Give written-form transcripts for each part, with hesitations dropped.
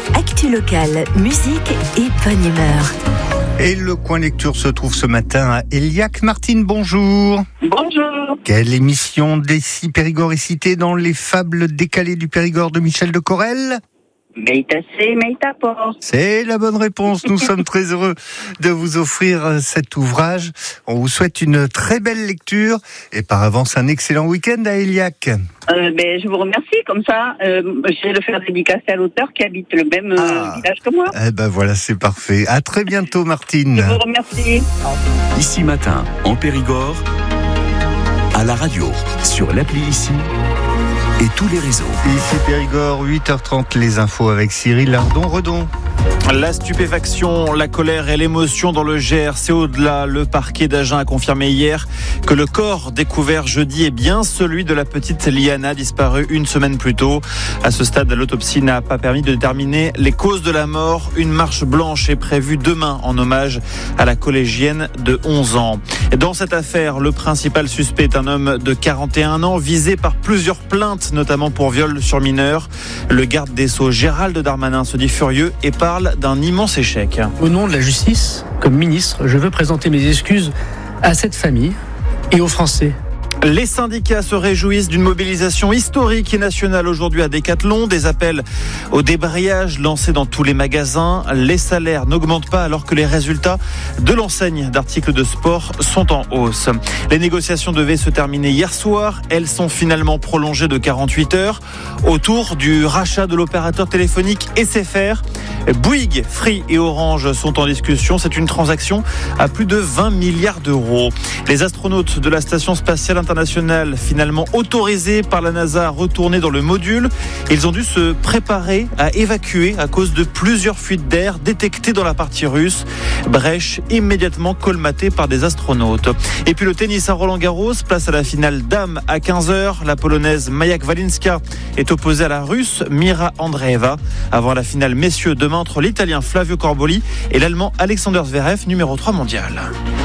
Actu locale, musique et bonne humeur. Et le coin lecture se trouve ce matin à Aillac. Martine, bonjour. Bonjour. Quelle émission d'ici Périgord est citée dans les fables décalées du Périgord de Michel de Correll ? Meïtassé, Meïtaport. C'est la bonne réponse. Nous sommes très heureux de vous offrir cet ouvrage. On vous souhaite une très belle lecture et par avance un excellent week-end à Aillac. Je vous remercie. Comme ça, j'irai le faire dédicacer à l'auteur qui habite le même village que moi. Eh ben voilà, c'est parfait. À très bientôt, Martine. Je vous remercie. Ici Matin, en Périgord, à la radio, sur l'appli Ici et tous les réseaux. Ici Périgord, 8h30, les infos avec Cyril Lardon-Redon. La stupéfaction, la colère et l'émotion dans le Gers, c'est au-delà. Le parquet d'Agen a confirmé hier que le corps découvert jeudi est bien celui de la petite Liana, disparue une semaine plus tôt. À ce stade, l'autopsie n'a pas permis de déterminer les causes de la mort. Une marche blanche est prévue demain en hommage à la collégienne de 11 ans. Dans cette affaire, le principal suspect est un homme de 41 ans, visé par plusieurs plaintes, notamment pour viol sur mineur. Le garde des Sceaux, Gérald Darmanin, se dit furieux et parle d'un immense échec. Au nom de la justice, comme ministre, je veux présenter mes excuses à cette famille et aux Français. Les syndicats se réjouissent d'une mobilisation historique et nationale aujourd'hui à Décathlon. Des appels au débrayage lancés dans tous les magasins. Les salaires n'augmentent pas alors que les résultats de l'enseigne d'articles de sport sont en hausse. Les négociations devaient se terminer hier soir. Elles sont finalement prolongées de 48 heures autour du rachat de l'opérateur téléphonique SFR. Bouygues, Free et Orange sont en discussion. C'est une transaction à plus de 20 milliards d'euros. Les astronautes de la station spatiale internationale, finalement autorisés par la NASA à retourner dans le module, ils ont dû se préparer à évacuer à cause de plusieurs fuites d'air détectées dans la partie russe. Brèche immédiatement colmatée par des astronautes. Et puis le tennis à Roland-Garros, place à la finale dames à 15h. La polonaise Maja Kwalinska est opposée à la russe Mira Andreeva. Avant la finale messieurs demain entre l'italien Flavio Corboli et l'allemand Alexander Zverev, numéro 3 mondial.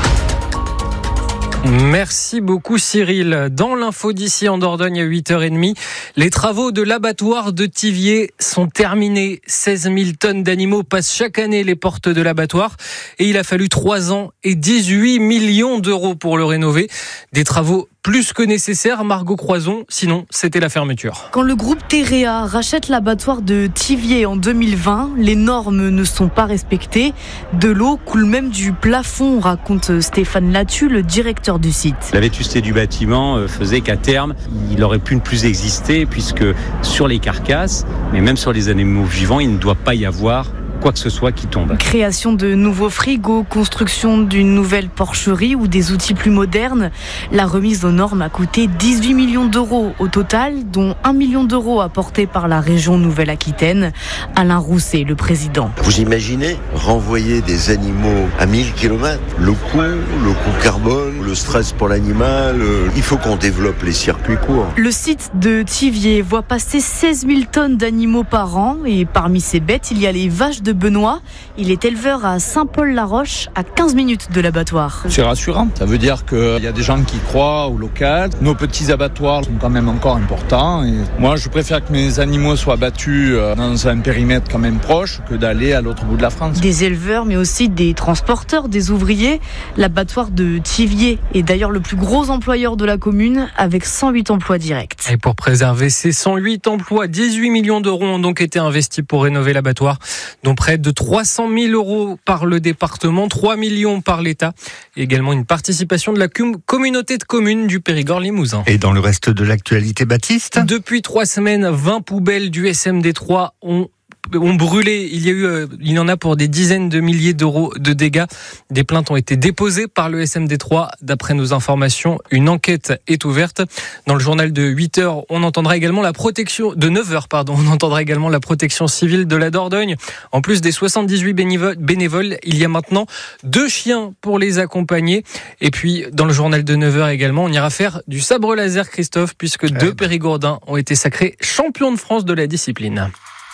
Merci beaucoup Cyril. Dans l'info d'ici en Dordogne à 8h30, les travaux de l'abattoir de Thiviers sont terminés. 16 000 tonnes d'animaux passent chaque année les portes de l'abattoir et il a fallu 3 ans et 18 millions d'euros pour le rénover. Des travaux plus que nécessaires, Margot Croison, sinon c'était la fermeture. Quand le groupe Terea rachète l'abattoir de Thiviers en 2020, les normes ne sont pas respectées. De l'eau coule même du plafond, raconte Stéphane Latu, le directeur du site. La vétusté du bâtiment faisait qu'à terme, il aurait pu ne plus exister puisque sur les carcasses, mais même sur les animaux vivants, il ne doit pas y avoir quoi que ce soit qui tombe. Création de nouveaux frigos, construction d'une nouvelle porcherie ou des outils plus modernes. La remise aux normes a coûté 18 millions d'euros au total, dont 1 million d'euros apportés par la région Nouvelle-Aquitaine. Alain Rousset, le président. Vous imaginez renvoyer des animaux à 1000 km ? Le coût carbone, le stress pour l'animal, il faut qu'on développe les circuits courts. Le site de Thiviers voit passer 16 000 tonnes d'animaux par an et parmi ces bêtes, il y a les vaches de Benoît. Il est éleveur à Saint-Paul-la-Roche, à 15 minutes de l'abattoir. C'est rassurant. Ça veut dire qu'il y a des gens qui croient au local. Nos petits abattoirs sont quand même encore importants. Et moi, je préfère que mes animaux soient abattus dans un périmètre quand même proche que d'aller à l'autre bout de la France. Des éleveurs, mais aussi des transporteurs, des ouvriers. L'abattoir de Thiviers est d'ailleurs le plus gros employeur de la commune, avec 108 emplois directs. Et pour préserver ces 108 emplois, 18 millions d'euros ont donc été investis pour rénover l'abattoir, dont près de 300 000 euros par le département, 3 millions par l'État. Et également une participation de la communauté de communes du Périgord-Limousin. Et dans le reste de l'actualité, Baptiste ? Depuis 3 semaines, 20 poubelles du SMD3 ont brûlé. Il y en a pour des dizaines de milliers d'euros de dégâts. Des plaintes ont été déposées par le SMD3. D'après nos informations, une enquête est ouverte. Dans le journal de 8h, on entendra également la protection de 9h, on entendra également la protection civile de la Dordogne. En plus des 78 bénévoles, il y a maintenant 2 chiens pour les accompagner. Et puis, dans le journal de 9h également, on ira faire du sabre laser, Christophe, puisque 2 Périgourdins ont été sacrés champions de France de la discipline.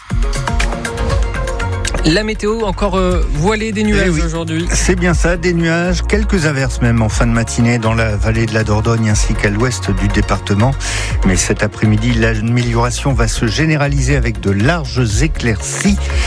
La météo, encore voilée des nuages aujourd'hui. C'est bien ça, des nuages, quelques averses même en fin de matinée dans la vallée de la Dordogne ainsi qu'à l'ouest du département. Mais cet après-midi, l'amélioration va se généraliser avec de larges éclaircies.